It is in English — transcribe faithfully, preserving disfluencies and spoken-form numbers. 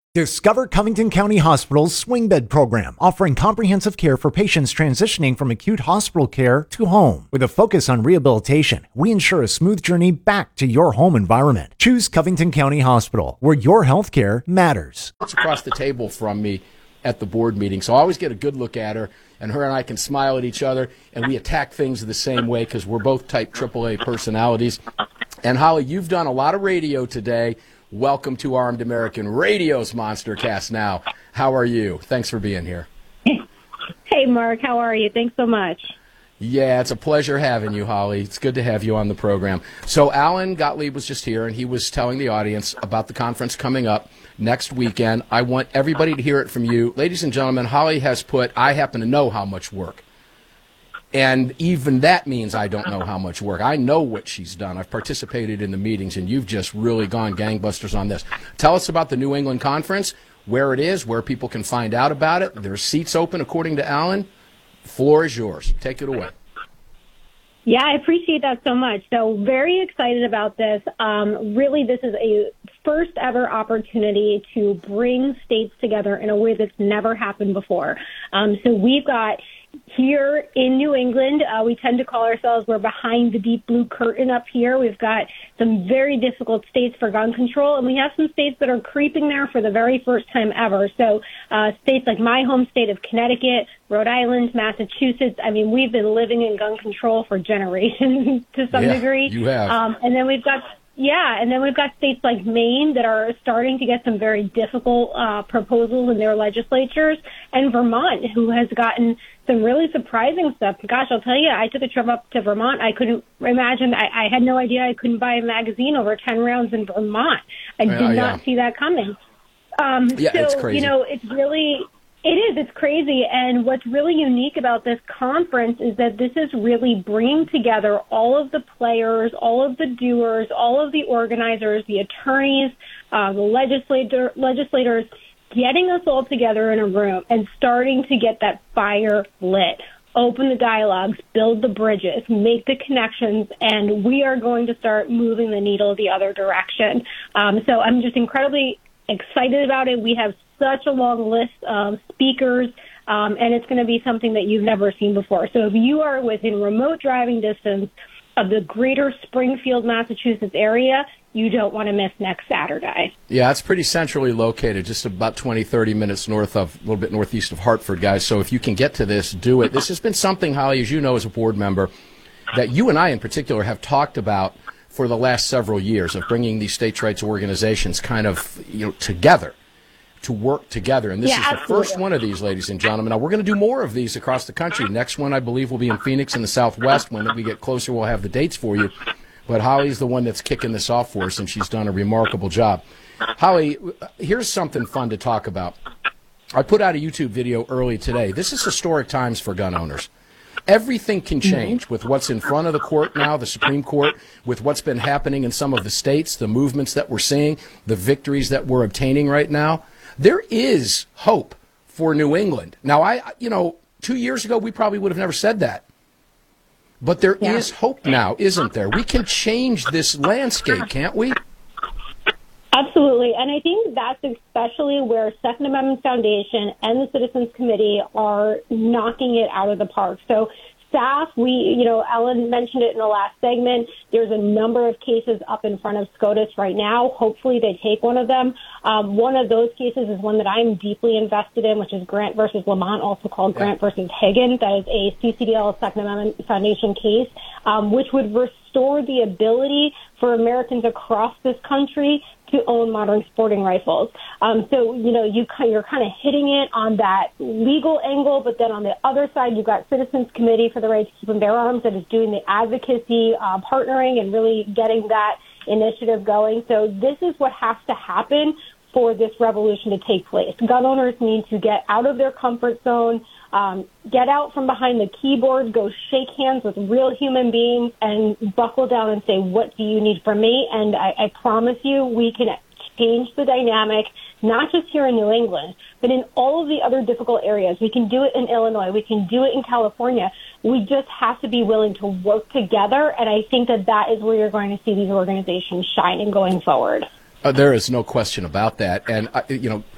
Discover Covington County Hospital's swing bed program, offering comprehensive care for patients transitioning from acute hospital care to home. With a focus on rehabilitation, we ensure a smooth journey back to your home environment. Choose Covington County Hospital, where your health care matters. It's across the table from me at the board meeting, so I always get a good look at her, and her and I can smile at each other, and we attack things the same way because we're both type triple A personalities. And Holly, you've done a lot of radio today. Welcome to Armed American Radio's Monster Cast Now. How are you? Thanks for being here. Hey, Mark. How are you? Thanks so much. Yeah, it's a pleasure having you, Holly. It's good to have you on the program. So Alan Gottlieb was just here, and he was telling the audience about the conference coming up next weekend. I want everybody to hear it from you. Ladies and gentlemen, Holly has put, I happen to know how much work. And even that means I don't know how much work. I know what she's done. I've participated in the meetings, and you've just really gone gangbusters on this. Tell us about the New England Conference, where it is, where people can find out about it. There's seats open, according to Alan. Floor is yours. Take it away. Yeah, I appreciate that so much. So very excited about this. Um, really, this is a first ever opportunity to bring states together in a way that's never happened before. Um, so we've got here in New England, uh, we tend to call ourselves, we're behind the deep blue curtain up here. We've got some very difficult states for gun control, and we have some states that are creeping there for the very first time ever. So uh, states like my home state of Connecticut, Rhode Island, Massachusetts, I mean, we've been living in gun control for generations to some yeah, degree. You have. Um, and then we've got Yeah, and then we've got states like Maine that are starting to get some very difficult uh, proposals in their legislatures, and Vermont, who has gotten some really surprising stuff. Gosh, I'll tell you, I took a trip up to Vermont. I couldn't imagine, I, I had no idea I couldn't buy a magazine over ten rounds in Vermont. I did uh, yeah. not see that coming. Um, yeah, so, it's crazy. You know, it's really... It is. It's crazy. And what's really unique about this conference is that this is really bringing together all of the players, all of the doers, all of the organizers, the attorneys, uh, the legislator, legislators, getting us all together in a room and starting to get that fire lit. Open the dialogues, build the bridges, make the connections, and we are going to start moving the needle the other direction. Um, so I'm just incredibly excited about it. We have such a long list of speakers, um, and it's going to be something that you've never seen before. So if you are within remote driving distance of the greater Springfield, Massachusetts area, you don't want to miss next Saturday. Yeah, it's pretty centrally located, just about twenty, thirty minutes north of, a little bit northeast of Hartford, guys. So if you can get to this, do it. This has been something, Holly, as you know, as a board member, that you and I in particular have talked about for the last several years, of bringing these states' rights organizations kind of, you know, together, to work together. And this yeah, is the absolutely. first one of these, ladies and gentlemen. Now, we're going to do more of these across the country. Next one, I believe, will be in Phoenix in the Southwest. When we get closer, we'll have the dates for you. But Holly's the one that's kicking this off for us, and she's done a remarkable job. Holly, here's something fun to talk about. I put out a YouTube video early today. This is historic times for gun owners. Everything can change with what's in front of the court now, the Supreme Court, with what's been happening in some of the states, the movements that we're seeing, the victories that we're obtaining right now. There is hope for New England. Now, I, you know, two years ago, we probably would have never said that. But there yeah. is hope now, isn't there? We can change this landscape, can't we? Absolutely. And I think that's especially where Second Amendment Foundation and the Citizens Committee are knocking it out of the park. So staff, we, you know, Ellen mentioned it in the last segment. There's a number of cases up in front of SCOTUS right now. Hopefully they take one of them. Um, one of those cases is one that I'm deeply invested in, which is Grant versus Lamont, also called Grant versus Hagan. That is a C C D L Second Amendment Foundation case, um, which would restore the ability for Americans across this country to own modern sporting rifles. Um, so, you know, you, you're kind of hitting it on that legal angle, but then on the other side, you've got Citizens Committee for the Right to Keep and Bear Arms that is doing the advocacy, uh, partnering, and really getting that initiative going. So this is what has to happen for this revolution to take place. Gun owners need to get out of their comfort zone, um, get out from behind the keyboard, go shake hands with real human beings, and buckle down and say, what do you need from me? And I, I promise you, we can change the dynamic, not just here in New England, but in all of the other difficult areas. We can do it in Illinois. We can do it in California. We just have to be willing to work together, and I think that that is where you're going to see these organizations shining going forward. Uh, there is no question about that. And, uh, you know,